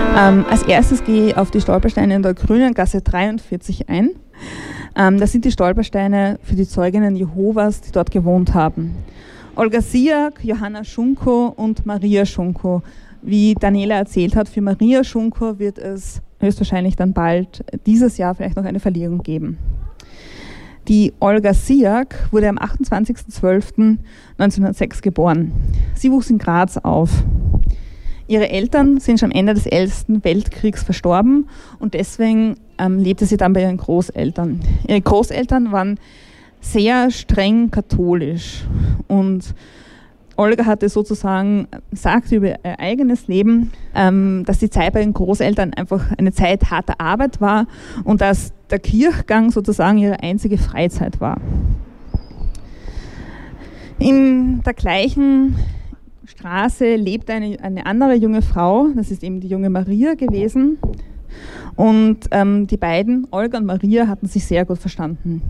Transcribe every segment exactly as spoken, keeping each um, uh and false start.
Ähm, als erstes gehe ich auf die Stolpersteine in der Grünen Gasse dreiundvierzig ein. Ähm, das sind die Stolpersteine für die Zeuginnen Jehovas, die dort gewohnt haben. Olga Siak, Johanna Schunko und Maria Schunko. Wie Daniela erzählt hat, für Maria Schunko wird es höchstwahrscheinlich dann bald dieses Jahr vielleicht noch eine Verlegung geben. Die Olga Siak wurde am achtundzwanzigsten zwölften neunzehnhundertsechs geboren. Sie wuchs in Graz auf. Ihre Eltern sind schon am Ende des Ersten Weltkriegs verstorben und deswegen ähm, lebte sie dann bei ihren Großeltern. Ihre Großeltern waren sehr streng katholisch und Olga hatte sozusagen, sagte über ihr eigenes Leben, ähm, dass die Zeit bei ihren Großeltern einfach eine Zeit harter Arbeit war und dass der Kirchgang sozusagen ihre einzige Freizeit war. In der gleichen Straße lebte eine, eine andere junge Frau, das ist eben die junge Maria gewesen. Und ähm, die beiden, Olga und Maria, hatten sich sehr gut verstanden.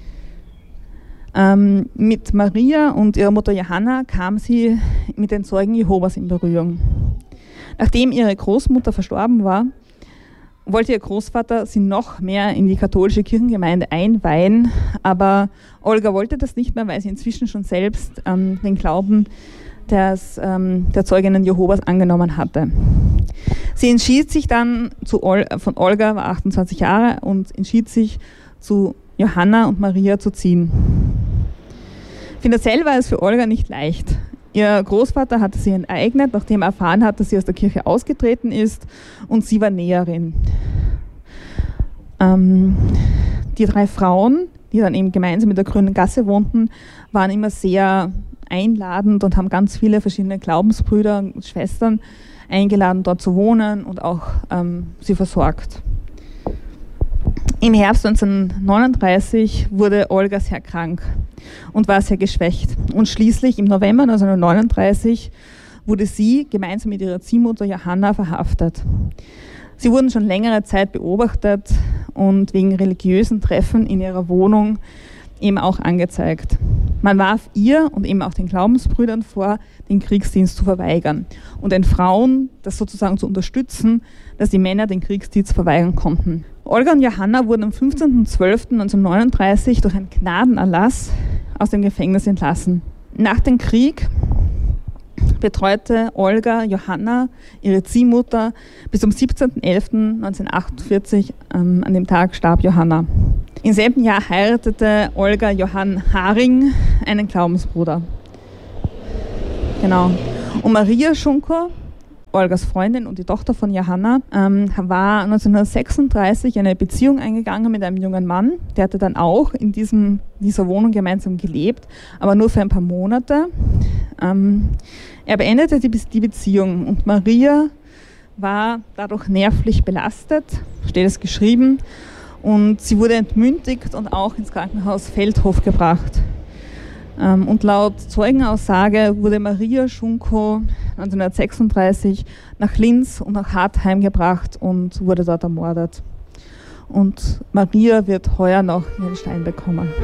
Ähm, mit Maria und ihrer Mutter Johanna kam sie mit den Zeugen Jehovas in Berührung. Nachdem ihre Großmutter verstorben war, wollte ihr Großvater sie noch mehr in die katholische Kirchengemeinde einweihen, aber Olga wollte das nicht mehr, weil sie inzwischen schon selbst ähm, den Glauben des, ähm, der Zeuginnen Jehovas angenommen hatte. Sie entschied sich dann, zu Ol- von Olga war achtundzwanzig Jahre und entschied sich, zu Johanna und Maria zu ziehen. Finanziell war es für Olga nicht leicht. Ihr Großvater hatte sie enteignet, nachdem er erfahren hat, dass sie aus der Kirche ausgetreten ist, und sie war Näherin. Ähm, die drei Frauen, die dann eben gemeinsam in der Grünen Gasse wohnten, waren immer sehr einladend und haben ganz viele verschiedene Glaubensbrüder und Schwestern eingeladen, dort zu wohnen und auch ähm, sie versorgt. Im Herbst neunzehnhundertneununddreißig wurde Olga sehr krank und war sehr geschwächt. Und schließlich im November neunzehnhundertneununddreißig wurde sie gemeinsam mit ihrer Ziehmutter Johanna verhaftet. Sie wurden schon längere Zeit beobachtet und wegen religiösen Treffen in ihrer Wohnung eben auch angezeigt. Man warf ihr und eben auch den Glaubensbrüdern vor, den Kriegsdienst zu verweigern und den Frauen das sozusagen zu unterstützen, dass die Männer den Kriegsdienst verweigern konnten. Olga und Johanna wurden am fünfzehnten zwölften neunzehnhundertneununddreißig durch einen Gnadenerlass aus dem Gefängnis entlassen. Nach dem Krieg betreute Olga Johanna ihre Ziehmutter bis zum siebzehnten elften neunzehnhundertachtundvierzig. Ähm, an dem Tag starb Johanna. Im selben Jahr heiratete Olga Johann Haring einen Glaubensbruder. Genau. Und Maria Schunko, Olgas Freundin und die Tochter von Johanna, ähm, war neunzehnhundertsechsunddreißig eine Beziehung eingegangen mit einem jungen Mann. Der hatte dann auch in diesem, dieser Wohnung gemeinsam gelebt, aber nur für ein paar Monate. Ähm, er beendete die, die Beziehung und Maria war dadurch nervlich belastet, steht es geschrieben, und sie wurde entmündigt und auch ins Krankenhaus Feldhof gebracht. Ähm, und laut Zeugenaussage wurde Maria Schunko neunzehnhundertsechsunddreißig nach Linz und nach Hartheim gebracht und wurde dort ermordet. Und Maria wird heuer noch ihren Stein bekommen.